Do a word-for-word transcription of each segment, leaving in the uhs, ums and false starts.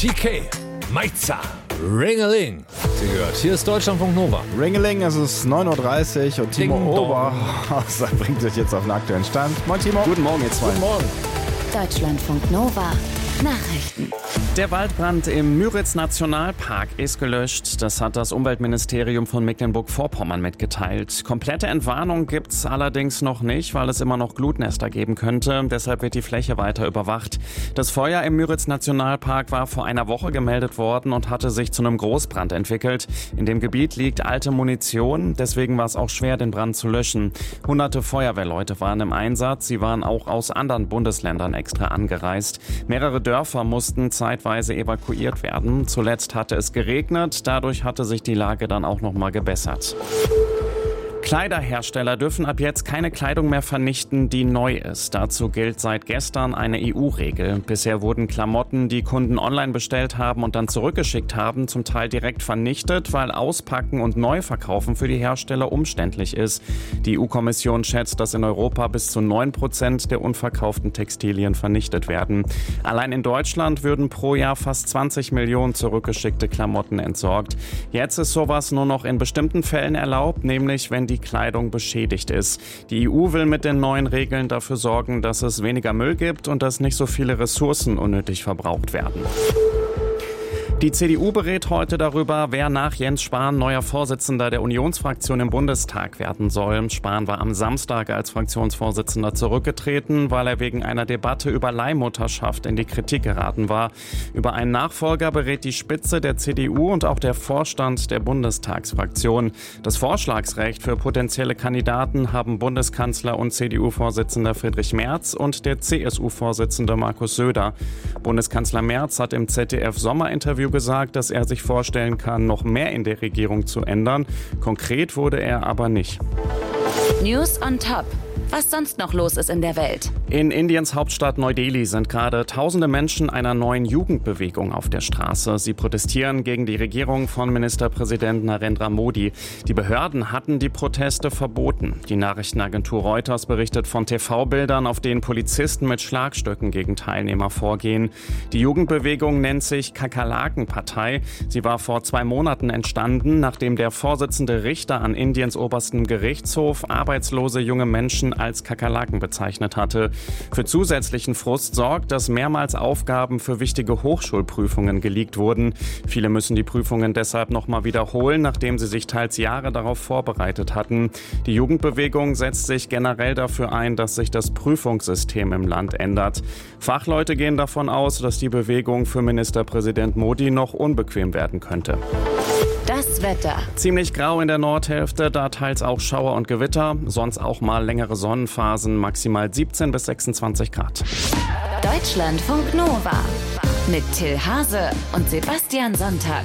T K, Meiza, Ringeling. Sie gehört. Hier ist Deutschlandfunk Nova. Ringeling, es ist neun Uhr dreißig und Timo Ding dong. Oberhauser bringt euch jetzt auf den aktuellen Stand. Moin Timo. Guten Morgen, ihr zwei. Guten Morgen. Deutschlandfunk Nova. Nachrichten. Der Waldbrand im Müritz-Nationalpark ist gelöscht. Das hat das Umweltministerium von Mecklenburg-Vorpommern mitgeteilt. Komplette Entwarnung gibt's allerdings noch nicht, weil es immer noch Glutnester geben könnte. Deshalb wird die Fläche weiter überwacht. Das Feuer im Müritz-Nationalpark war vor einer Woche gemeldet worden und hatte sich zu einem Großbrand entwickelt. In dem Gebiet liegt alte Munition, deswegen war es auch schwer, den Brand zu löschen. Hunderte Feuerwehrleute waren im Einsatz. Sie waren auch aus anderen Bundesländern extra angereist. Mehrere Dörfer mussten zeitweise evakuiert werden. Zuletzt hatte es geregnet, dadurch hatte sich die Lage dann auch noch mal gebessert. Kleiderhersteller dürfen ab jetzt keine Kleidung mehr vernichten, die neu ist. Dazu gilt seit gestern eine E U-Regel. Bisher wurden Klamotten, die Kunden online bestellt haben und dann zurückgeschickt haben, zum Teil direkt vernichtet, weil Auspacken und Neuverkaufen für die Hersteller umständlich ist. Die E U-Kommission schätzt, dass in Europa bis zu neun Prozent der unverkauften Textilien vernichtet werden. Allein in Deutschland würden pro Jahr fast zwanzig Millionen zurückgeschickte Klamotten entsorgt. Jetzt ist sowas nur noch in bestimmten Fällen erlaubt, nämlich wenn die Kleidung beschädigt ist. Die E U will mit den neuen Regeln dafür sorgen, dass es weniger Müll gibt und dass nicht so viele Ressourcen unnötig verbraucht werden. Die C D U berät heute darüber, wer nach Jens Spahn neuer Vorsitzender der Unionsfraktion im Bundestag werden soll. Spahn war am Samstag als Fraktionsvorsitzender zurückgetreten, weil er wegen einer Debatte über Leihmutterschaft in die Kritik geraten war. Über einen Nachfolger berät die Spitze der C D U und auch der Vorstand der Bundestagsfraktion. Das Vorschlagsrecht für potenzielle Kandidaten haben Bundeskanzler und C D U-Vorsitzender Friedrich Merz und der C S U-Vorsitzende Markus Söder. Bundeskanzler Merz hat im Z D F-Sommerinterview gesagt, dass er sich vorstellen kann, noch mehr in der Regierung zu ändern. Konkret wurde er aber nicht. News on Top. Was sonst noch los ist in der Welt. In Indiens Hauptstadt Neu-Delhi sind gerade tausende Menschen einer neuen Jugendbewegung auf der Straße. Sie protestieren gegen die Regierung von Ministerpräsident Narendra Modi. Die Behörden hatten die Proteste verboten. Die Nachrichtenagentur Reuters berichtet von T V-Bildern, auf denen Polizisten mit Schlagstöcken gegen Teilnehmer vorgehen. Die Jugendbewegung nennt sich Kakerlaken-Partei. Sie war vor zwei Monaten entstanden, nachdem der Vorsitzende Richter an Indiens oberstem Gerichtshof arbeitslose junge Menschen als Kakerlaken bezeichnet hatte. Für zusätzlichen Frust sorgt, dass mehrmals Aufgaben für wichtige Hochschulprüfungen geleakt wurden. Viele müssen die Prüfungen deshalb nochmal wiederholen, nachdem sie sich teils Jahre darauf vorbereitet hatten. Die Jugendbewegung setzt sich generell dafür ein, dass sich das Prüfungssystem im Land ändert. Fachleute gehen davon aus, dass die Bewegung für Ministerpräsident Modi noch unbequem werden könnte. Das Wetter. Ziemlich grau in der Nordhälfte, da teils auch Schauer und Gewitter, sonst auch mal längere Sonnenphasen, maximal siebzehn bis sechsundzwanzig Grad. Deutschlandfunk Nova. Mit Till Hase und Sebastian Sonntag.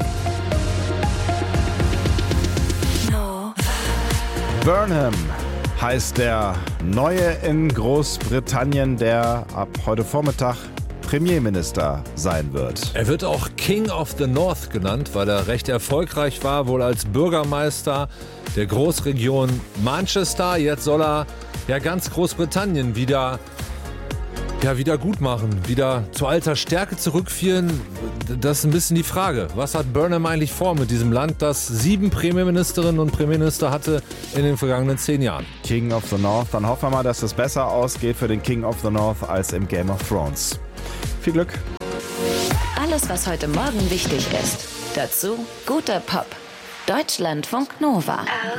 Burnham heißt der Neue in Großbritannien, der ab heute Vormittag Premierminister sein wird. Er wird auch King of the North genannt, weil er recht erfolgreich war, wohl als Bürgermeister der Großregion Manchester. Jetzt soll er ja ganz Großbritannien wieder, ja, wieder gut machen, wieder zu alter Stärke zurückführen. Das ist ein bisschen die Frage. Was hat Burnham eigentlich vor mit diesem Land, das sieben Premierministerinnen und Premierminister hatte in den vergangenen zehn Jahren? King of the North. Dann hoffen wir mal, dass es besser ausgeht für den King of the North als im Game of Thrones. Viel Glück. Alles, was heute Morgen wichtig ist. Dazu guter Pop. Deutschlandfunk Nova.